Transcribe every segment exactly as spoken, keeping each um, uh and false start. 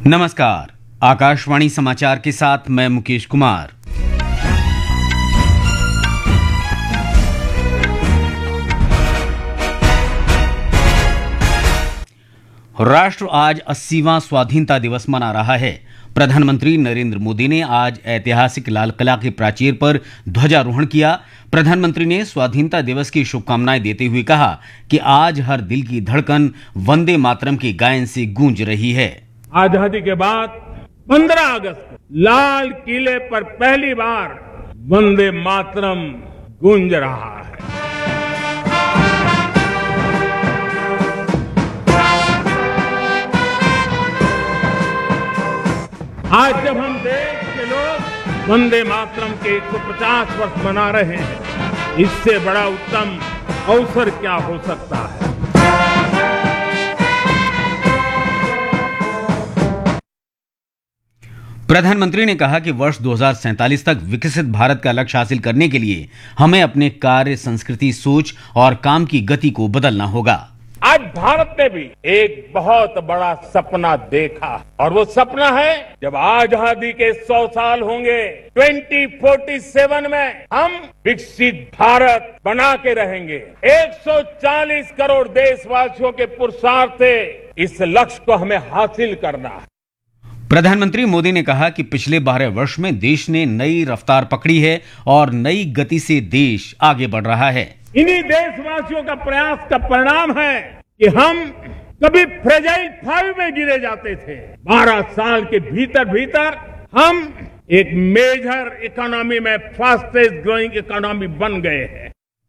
नमस्कार, आकाशवाणी समाचार के साथ मैं मुकेश कुमार। राष्ट्र आज अस्सीवां स्वाधीनता दिवस मना रहा है। प्रधानमंत्री नरेंद्र मोदी ने आज ऐतिहासिक लाल किला के प्राचीर पर ध्वजारोहण किया। प्रधानमंत्री ने स्वाधीनता दिवस की शुभकामनाएं देते हुए कहा कि आज हर दिल की धड़कन वंदे मातरम के गायन से गूंज रही है। आजादी के बाद पंद्रह अगस्त को लाल किले पर पहली बार वंदे मातरम गूंज रहा है। आज जब हम देश के लोग वंदे मातरम के एक सौ पचास वर्ष मना रहे हैं, इससे बड़ा उत्तम अवसर क्या हो सकता है। प्रधानमंत्री ने कहा कि वर्ष दो हज़ार सैंतालीस तक विकसित भारत का लक्ष्य हासिल करने के लिए हमें अपने कार्य, संस्कृति, सोच और काम की गति को बदलना होगा। आज भारत ने भी एक बहुत बड़ा सपना देखा और वो सपना है जब आजादी के सौ साल होंगे, दो हज़ार सैंतालीस में हम विकसित भारत बना के रहेंगे। एक सौ चालीस करोड़ देशवासियों के पुरुषार्थ से इस लक्ष्य को हमें हासिल करना है। प्रधानमंत्री मोदी ने कहा कि पिछले बारह वर्ष में देश ने नई रफ्तार पकड़ी है और नई गति से देश आगे बढ़ रहा है। इन्हीं देशवासियों का प्रयास का परिणाम है कि हम कभी फ्रेजाइल फाइव में गिरे जाते थे, बारह साल के भीतर भीतर हम एक मेजर इकोनॉमी में फास्टेस्ट ग्रोइंग इकोनॉमी बन गए हैं।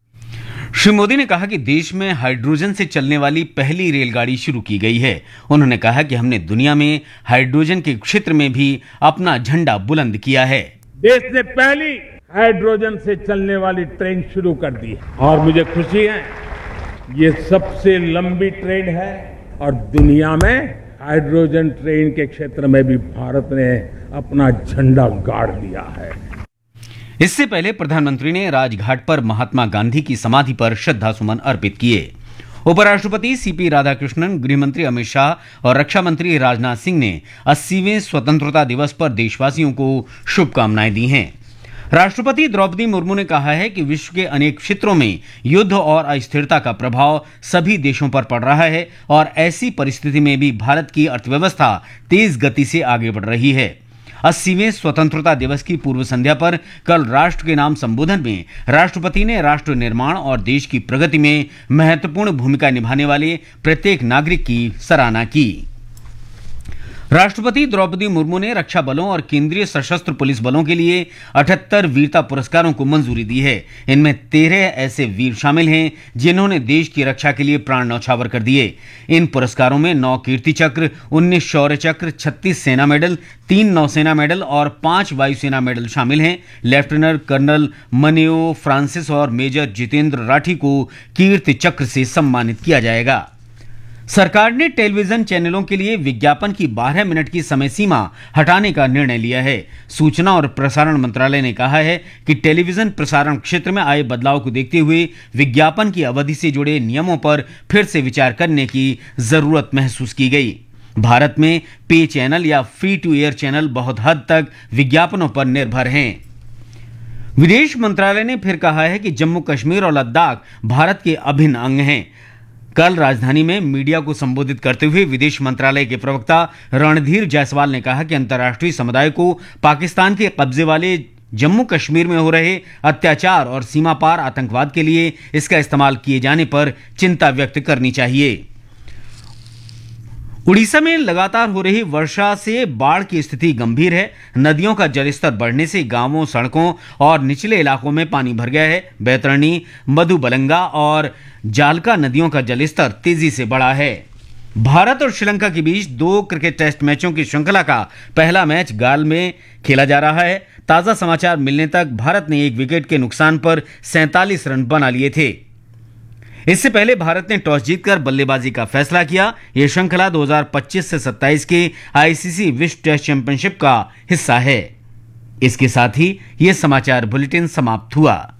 श्री मोदी ने कहा कि देश में हाइड्रोजन से चलने वाली पहली रेलगाड़ी शुरू की गई है। उन्होंने कहा कि हमने दुनिया में हाइड्रोजन के क्षेत्र में भी अपना झंडा बुलंद किया है। देश ने पहली हाइड्रोजन से चलने वाली ट्रेन शुरू कर दी है और मुझे खुशी है, ये सबसे लंबी ट्रेन है और दुनिया में हाइड्रोजन ट्रेन के क्षेत्र में भी भारत ने अपना झंडा गाड़ दिया है। इससे पहले प्रधानमंत्री ने राजघाट पर महात्मा गांधी की समाधि पर श्रद्धा सुमन अर्पित किए। उपराष्ट्रपति सीपी राधाकृष्णन, गृहमंत्री अमित शाह और रक्षा मंत्री राजनाथ सिंह ने अस्सीवें स्वतंत्रता दिवस पर देशवासियों को शुभकामनाएं दी हैं। राष्ट्रपति द्रौपदी मुर्मू ने कहा है कि विश्व के अनेक क्षेत्रों में युद्ध और अस्थिरता का प्रभाव सभी देशों पर पड़ रहा है और ऐसी परिस्थिति में भी भारत की अर्थव्यवस्था तेज गति से आगे बढ़ रही है। अस्सीवें स्वतंत्रता दिवस की पूर्व संध्या पर कल राष्ट्र के नाम संबोधन में राष्ट्रपति ने राष्ट्र निर्माण और देश की प्रगति में महत्वपूर्ण भूमिका निभाने वाले प्रत्येक नागरिक की सराहना की। राष्ट्रपति द्रौपदी मुर्मू ने रक्षा बलों और केंद्रीय सशस्त्र पुलिस बलों के लिए अठहत्तर वीरता पुरस्कारों को मंजूरी दी है। इनमें तेरह ऐसे वीर शामिल हैं जिन्होंने देश की रक्षा के लिए प्राण न्यौछावर कर दिए। इन पुरस्कारों में नौ कीर्ति चक्र, उन्नीस शौर्य चक्र, छत्तीस सेना मेडल, तीन नौसेना मेडल और पांच वायुसेना मेडल शामिल हैं। लेफ्टिनेंट कर्नल मनेओ फ्रांसिस और मेजर जितेंद्र राठी को कीर्ति चक्र से सम्मानित किया जाएगा। सरकार ने टेलीविजन चैनलों के लिए विज्ञापन की बारह मिनट की समय सीमा हटाने का निर्णय लिया है। सूचना और प्रसारण मंत्रालय ने कहा है कि टेलीविजन प्रसारण क्षेत्र में आए बदलाव को देखते हुए विज्ञापन की अवधि से जुड़े नियमों पर फिर से विचार करने की जरूरत महसूस की गई। भारत में पे चैनल या फ्री टू एयर चैनल बहुत हद तक विज्ञापनों पर निर्भर हैं। विदेश मंत्रालय ने फिर कहा है कि जम्मू कश्मीर और लद्दाख भारत के अभिन्न अंग हैं। कल राजधानी में मीडिया को संबोधित करते हुए विदेश मंत्रालय के प्रवक्ता रणधीर जायसवाल ने कहा कि अंतर्राष्ट्रीय समुदाय को पाकिस्तान के कब्जे वाले जम्मू कश्मीर में हो रहे अत्याचार और सीमा पार आतंकवाद के लिए इसका इस्तेमाल किए जाने पर चिंता व्यक्त करनी चाहिए। उड़ीसा में लगातार हो रही वर्षा से बाढ़ की स्थिति गंभीर है। नदियों का जलस्तर बढ़ने से गांवों, सड़कों और निचले इलाकों में पानी भर गया है। बैतरणी, मधुबलंगा और जालका नदियों का जलस्तर तेजी से बढ़ा है। भारत और श्रीलंका के बीच दो क्रिकेट टेस्ट मैचों की श्रृंखला का पहला मैच गाल में खेला जा रहा है। ताजा समाचार मिलने तक भारत ने एक विकेट के नुकसान पर सैंतालीस रन बना लिए थे। इससे पहले भारत ने टॉस जीतकर बल्लेबाजी का फैसला किया। यह श्रृंखला दो हज़ार पच्चीस से सत्ताईस के आईसीसी विश्व टेस्ट चैंपियनशिप का हिस्सा है। इसके साथ ही यह समाचार बुलेटिन समाप्त हुआ।